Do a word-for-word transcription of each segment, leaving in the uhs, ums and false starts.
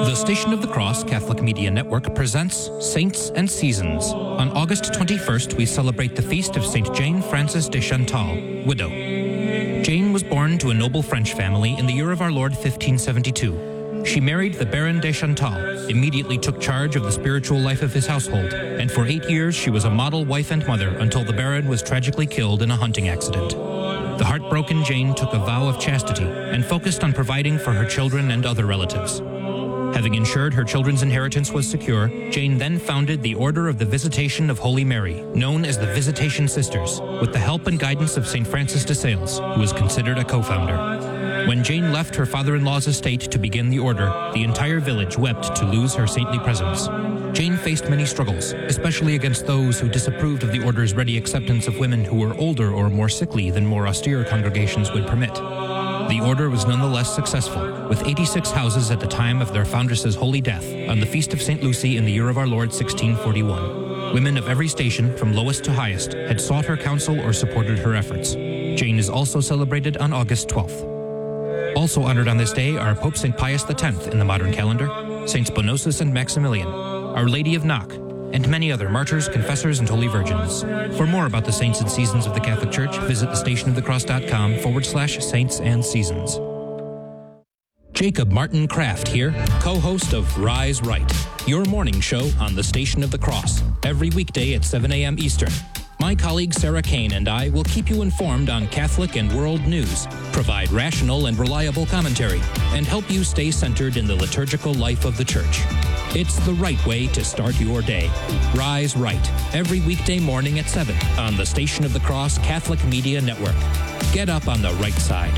The Station of the Cross Catholic Media Network presents Saints and Seasons. On August twenty-first, we celebrate the feast of Saint Jane Frances de Chantal, widow. Jane was born to a noble French family in the year of our Lord fifteen seventy-two. She married the Baron de Chantal, immediately took charge of the spiritual life of his household, and for eight years she was a model wife and mother until the Baron was tragically killed in a hunting accident. The heartbroken Jane took a vow of chastity and focused on providing for her children and other relatives. Having ensured her children's inheritance was secure, Jane then founded the Order of the Visitation of Holy Mary, known as the Visitation Sisters, with the help and guidance of Saint Francis de Sales, who was considered a co-founder. When Jane left her father-in-law's estate to begin the order, the entire village wept to lose her saintly presence. Jane faced many struggles, especially against those who disapproved of the order's ready acceptance of women who were older or more sickly than more austere congregations would permit. The order was nonetheless successful, with eighty-six houses at the time of their foundress's holy death on the feast of Saint Lucy in the year of our Lord sixteen forty-one. Women of every station, from lowest to highest, had sought her counsel or supported her efforts. Jane is also celebrated on August twelfth. Also honored on this day are Pope Saint Pius the tenth in the modern calendar, Saints Bonosus and Maximilian, Our Lady of Knock, and many other martyrs, confessors, and holy virgins. For more about the saints and seasons of the Catholic Church, visit thestationofthecross.com forward slash saints and seasons. Jacob Martin Kraft here, co-host of Rise Right, your morning show on the Station of the Cross, every weekday at seven a.m. Eastern. My colleague Sarah Kane and I will keep you informed on Catholic and world news, provide rational and reliable commentary, and help you stay centered in the liturgical life of the Church. It's the right way to start your day. Rise Right, every weekday morning at seven on the Station of the Cross Catholic Media Network. Get up on the right side.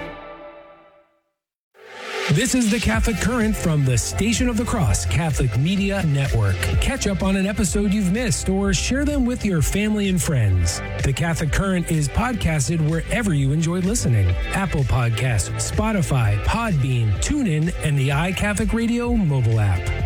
This is the Catholic Current from the Station of the Cross Catholic Media Network. Catch up on an episode you've missed or share them with your family and friends. The Catholic Current is podcasted wherever you enjoy listening. Apple Podcasts, Spotify, Podbean, TuneIn, and the iCatholic Radio mobile app.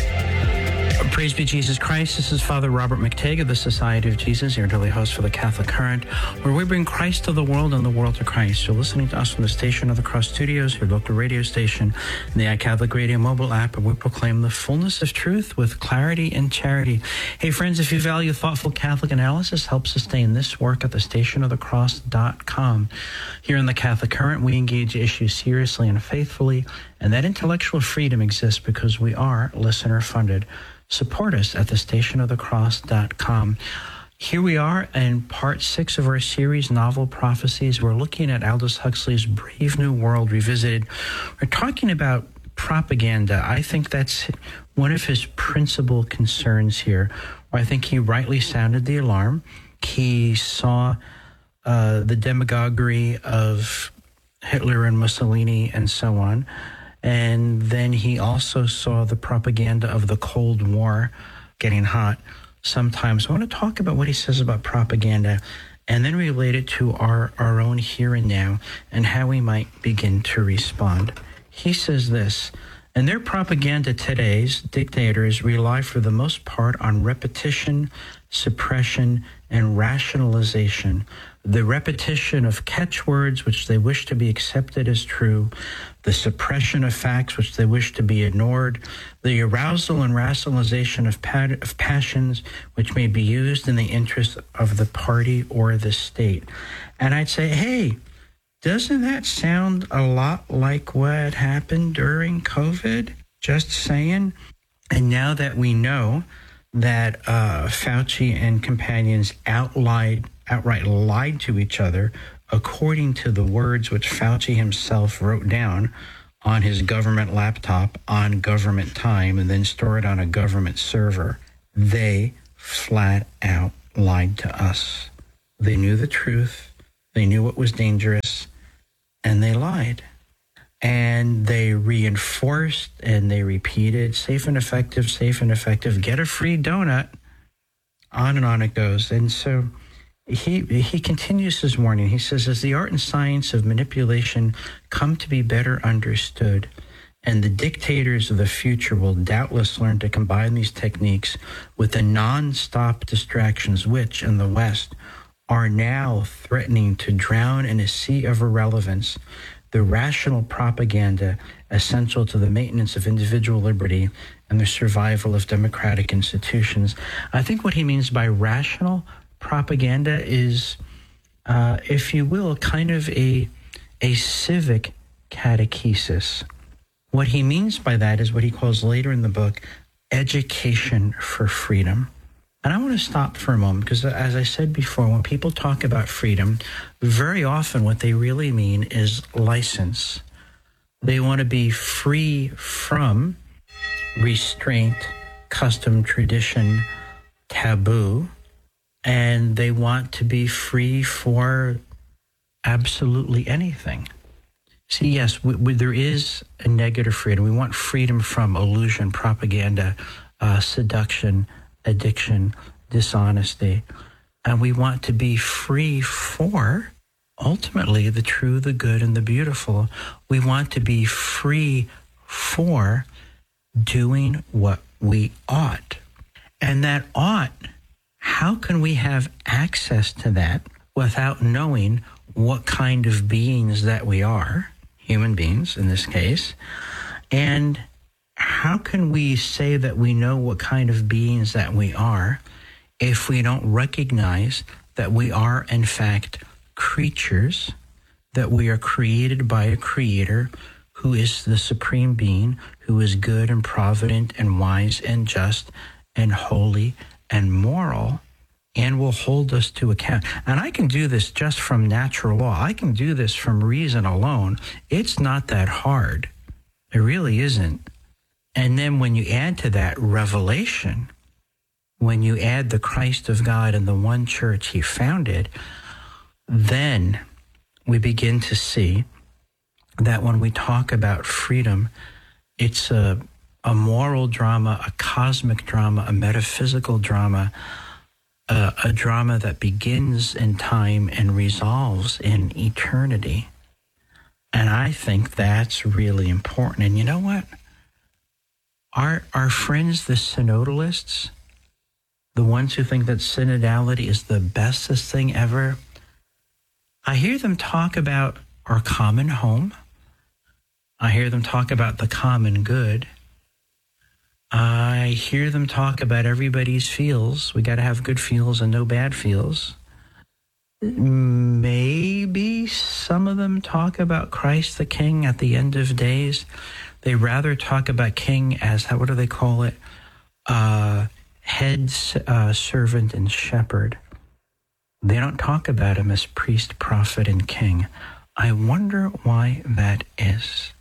Praise be Jesus Christ. This is Father Robert McTague of the Society of Jesus, your daily host for the Catholic Current, where we bring Christ to the world and the world to Christ. You're listening to us from the Station of the Cross Studios, your local radio station, and the iCatholic Radio mobile app, where we proclaim the fullness of truth with clarity and charity. Hey, friends, if you value thoughtful Catholic analysis, help sustain this work at the station of the cross dot com. Here in the Catholic Current, we engage issues seriously and faithfully, and that intellectual freedom exists because we are listener-funded. Support us at the station of the cross dot com. Here we are in part six of our series, Novel Prophecies. We're looking at Aldous Huxley's Brave New World Revisited. We're talking about propaganda. I think that's one of his principal concerns here. I think he rightly sounded the alarm. He saw uh, the demagoguery of Hitler and Mussolini and so on. And then he also saw the propaganda of the Cold War getting hot sometimes. I want to talk about what he says about propaganda and then relate it to our, our own here and now and how we might begin to respond. He says this: "In their propaganda, today's dictators rely for the most part on repetition, suppression, and rationalization. The repetition of catchwords which they wish to be accepted as true, the suppression of facts which they wish to be ignored, the arousal and rationalization of, pat- of passions which may be used in the interest of the party or the state." And I'd say, hey, doesn't that sound a lot like what happened during COVID? Just saying. And now that we know that uh, Fauci and companions outlied, outright lied to each other, according to the words which Fauci himself wrote down on his government laptop on government time and then stored on a government server, they flat out lied to us. They knew the truth, they knew what was dangerous, and they lied. And they reinforced and they repeated, safe and effective, safe and effective, get a free donut. On and on it goes. And so he he continues his warning. He says, as the art and science of manipulation come to be better understood, and the dictators of the future will doubtless learn to combine these techniques with the non-stop distractions which, in the West, are now threatening to drown in a sea of irrelevance, the rational propaganda essential to the maintenance of individual liberty and the survival of democratic institutions. I think what he means by rational propaganda is, uh, if you will, kind of a, a civic catechesis. What he means by that is what he calls later in the book, education for freedom. And I want to stop for a moment because, as I said before, when people talk about freedom, very often what they really mean is license. They want to be free from restraint, custom, tradition, taboo, and they want to be free for absolutely anything. See, yes, we, we, there is a negative freedom. We want freedom from illusion, propaganda, uh, seduction, addiction, dishonesty. And we want to be free for, ultimately, the true, the good, and the beautiful. We want to be free for doing what we ought. And that ought, how can we have access to that without knowing what kind of beings that we are, human beings in this case, and how can we say that we know what kind of beings that we are if we don't recognize that we are, in fact, creatures, that we are created by a creator who is the supreme being, who is good and provident and wise and just and holy and moral, and will hold us to account. And I can do this just from natural law. I can do this from reason alone. It's not that hard. It really isn't. And then when you add to that revelation, when you add the Christ of God and the one church he founded, then we begin to see that when we talk about freedom, it's a, a moral drama, a cosmic drama, a metaphysical drama, a, a drama that begins in time and resolves in eternity. And I think that's really important. And you know what? Our, our friends, the synodalists, the ones who think that synodality is the bestest thing ever, I hear them talk about our common home. I hear them talk about the common good. I hear them talk about everybody's feels. We got to have good feels and no bad feels. Maybe some of them talk about Christ the King at the end of days. They rather talk about king as, what do they call it? Uh, head, uh, servant, and shepherd. They don't talk about him as priest, prophet, and king. I wonder why that is.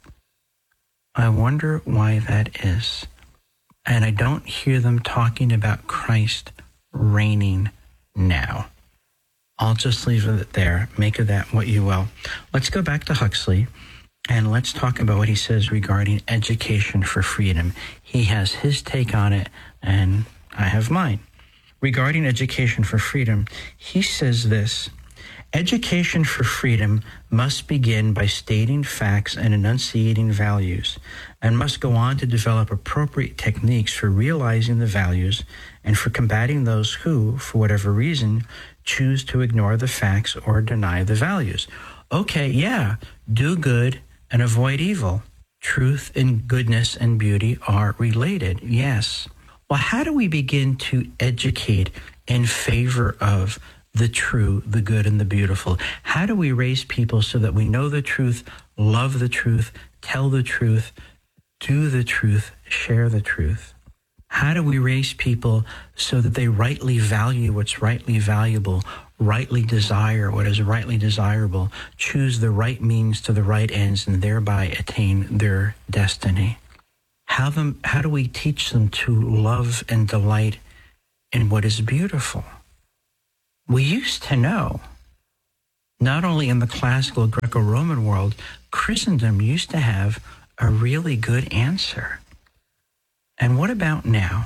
I wonder why that is. And I don't hear them talking about Christ reigning now. I'll just leave it there. Make of that what you will. Let's go back to Huxley. And let's talk about what he says regarding education for freedom. He has his take on it, and I have mine. Regarding education for freedom, he says this: education for freedom must begin by stating facts and enunciating values, and must go on to develop appropriate techniques for realizing the values and for combating those who, for whatever reason, choose to ignore the facts or deny the values. Okay, yeah, do good and avoid evil. Truth and goodness and beauty are related, yes. Well, how do we begin to educate in favor of the true, the good, and the beautiful? How do we raise people so that we know the truth, love the truth, tell the truth, do the truth, share the truth? How do we raise people so that they rightly value what's rightly valuable, rightly desire what is rightly desirable, choose the right means to the right ends, and thereby attain their destiny? How them, how do we teach them to love and delight in what is beautiful? We used to know, not only in the classical Greco-Roman world, Christendom used to have a really good answer. And what about now?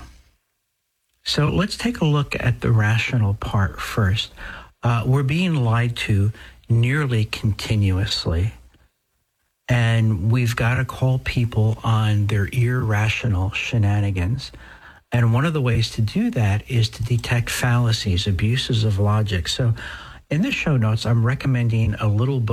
So let's take a look at the rational part first. Uh, we're being lied to nearly continuously. And we've got to call people on their irrational shenanigans. And one of the ways to do that is to detect fallacies, abuses of logic. So in the show notes, I'm recommending a little book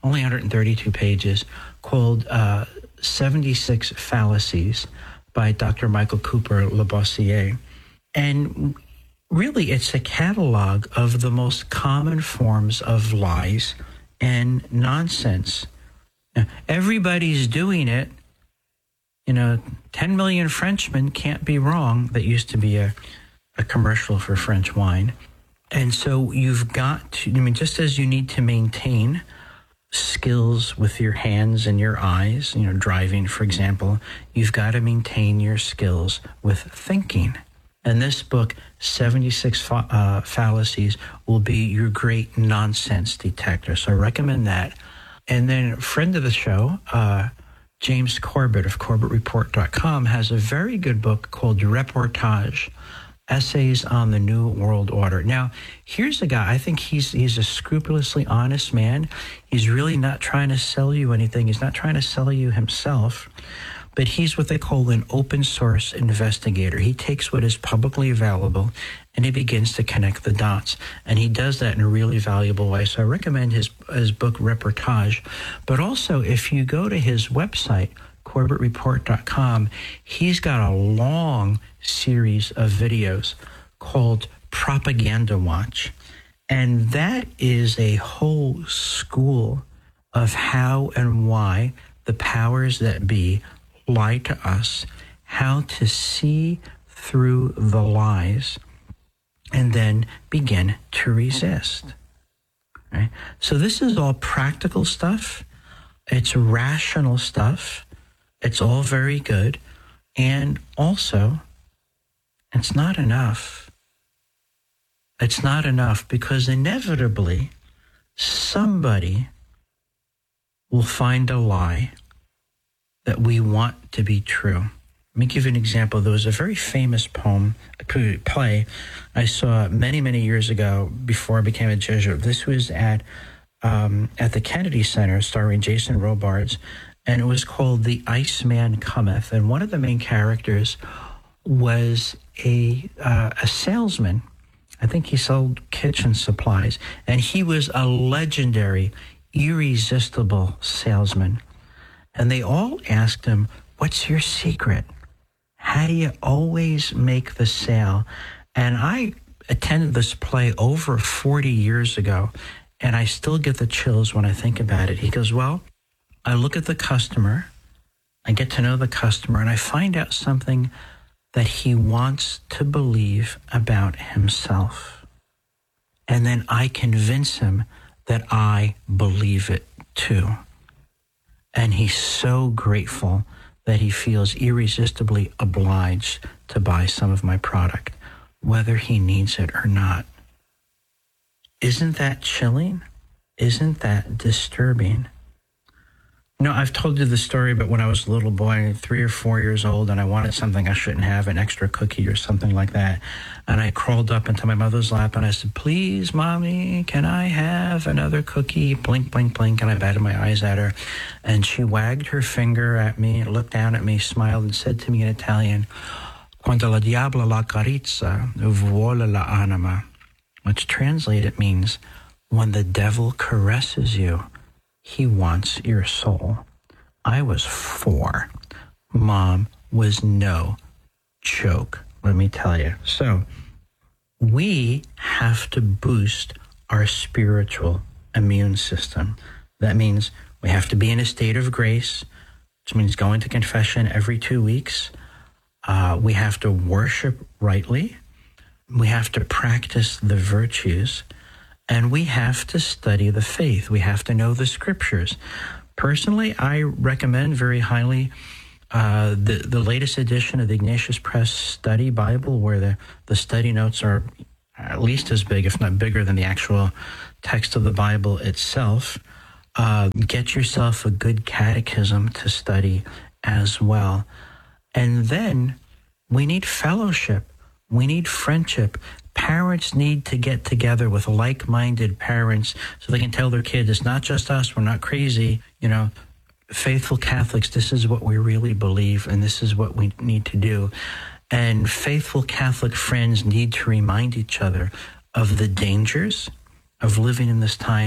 only one hundred thirty-two pages, called uh, seventy-six Fallacies by Doctor Michael Cooper Labossiere. And really, it's a catalog of the most common forms of lies and nonsense. Now, everybody's doing it. You know, ten million Frenchmen can't be wrong. That used to be a, a commercial for French wine. And so you've got to, I mean, just as you need to maintain skills with your hands and your eyes, you know, driving, for example, you've got to maintain your skills with thinking. And this book, seventy-six fa- uh, Fallacies, will be your great nonsense detector. So I recommend that. And then a friend of the show, uh, James Corbett of Corbett Report dot com, has a very good book called Reportage, Essays on the New World Order. Now, here's a guy, I think he's he's a scrupulously honest man. He's really not trying to sell you anything. He's not trying to sell you himself. But he's what they call an open source investigator. He takes what is publicly available and he begins to connect the dots. And he does that in a really valuable way. So I recommend his, his book, Reportage. But also, if you go to his website, Corbett Report dot com, he's got a long series of videos called Propaganda Watch. And that is a whole school of how and why the powers that be lie to us, how to see through the lies, and then begin to resist. Right? So this is all practical stuff. It's rational stuff. It's all very good. And also, it's not enough. It's not enough because inevitably somebody will find a lie that we want to be true. Let me give you an example. There was a very famous poem, a play I saw many, many years ago before I became a Jesuit. This was at um, at the Kennedy Center, starring Jason Robards, and it was called The Iceman Cometh. And one of the main characters was a uh, a salesman. I think he sold kitchen supplies, and he was a legendary, irresistible salesman. And they all asked him, what's your secret? How do you always make the sale? And I attended this play over forty years ago, and I still get the chills when I think about it. He goes, well, I look at the customer, I get to know the customer, and I find out something that he wants to believe about himself. And then I convince him that I believe it too. And he's so grateful that he feels irresistibly obliged to buy some of my product, whether he needs it or not. Isn't that chilling? Isn't that disturbing? You know, I've told you the story, but when I was a little boy, three or four years old, and I wanted something I shouldn't have, an extra cookie or something like that. And I crawled up into my mother's lap and I said, please, Mommy, can I have another cookie? Blink, blink, blink. And I batted my eyes at her. And she wagged her finger at me, looked down at me, smiled, and said to me in Italian, Quando la diabla la carizza, vuole la anima. Which translated means, when the devil caresses you, he wants your soul. I was four. Mom was no joke, let me tell you. So we have to boost our spiritual immune system. That means we have to be in a state of grace, which means going to confession every two weeks. Uh, we have to worship rightly. We have to practice the virtues. And we have to study the faith. We have to know the scriptures. Personally, I recommend very highly uh, the, the latest edition of the Ignatius Press Study Bible, where the, the study notes are at least as big, if not bigger, than the actual text of the Bible itself. Uh, get yourself a good catechism to study as well. And then we need fellowship. We need friendship. Parents need to get together with like-minded parents so they can tell their kids, it's not just us, we're not crazy. You know, faithful Catholics, this is what we really believe, and this is what we need to do. And faithful Catholic friends need to remind each other of the dangers of living in this time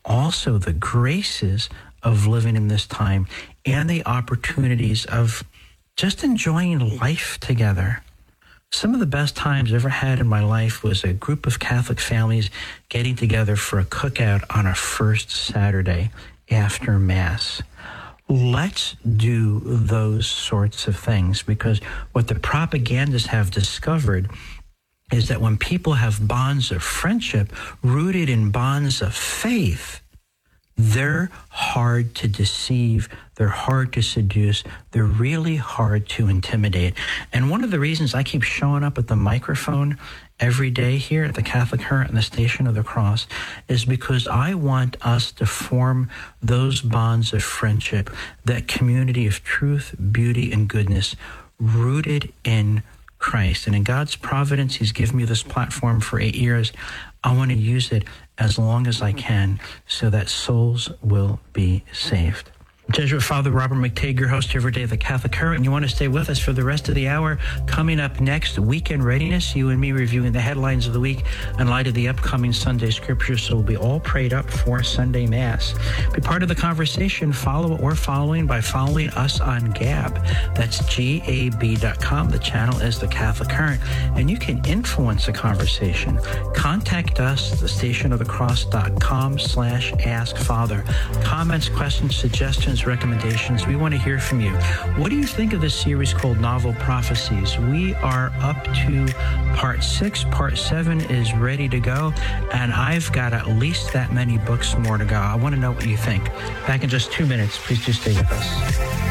also the graces of living in this time and the opportunities of just enjoying life together. Some of the best times I ever had in my life was a group of Catholic families getting together for a cookout on a first Saturday after Mass. Let's do those sorts of things, because what the propagandists have discovered is that when people have bonds of friendship rooted in bonds of faith, they're hard to deceive, they're hard to seduce, they're really hard to intimidate. And one of the reasons I keep showing up at the microphone every day here at the Catholic Current and the Station of the Cross is because I want us to form those bonds of friendship, that community of truth, beauty, and goodness rooted in Christ. And in God's providence, he's given me this platform for eight years. I want to use it as long as I can so that souls will be saved. Jesuit Father Robert McTeigue, your host every day of the Catholic Current, and you want to stay with us for the rest of the hour. Coming up next, Weekend Readiness, you and me reviewing the headlines of the week in light of the upcoming Sunday Scriptures, so we'll be all prayed up for Sunday Mass. Be part of the conversation. Follow what we're following by following us on Gab. That's G A B dot com. The channel is the Catholic Current, and you can influence the conversation. Contact us, the station of the cross dot com slash ask father. Comments, questions, suggestions, recommendations. We want to hear from you. What do you think of this series called Novel Prophecies? We are up to part six. Part seven is ready to go, and I've got at least that many books more to go. I want to know what you think. Back in just two minutes. Please do stay with us.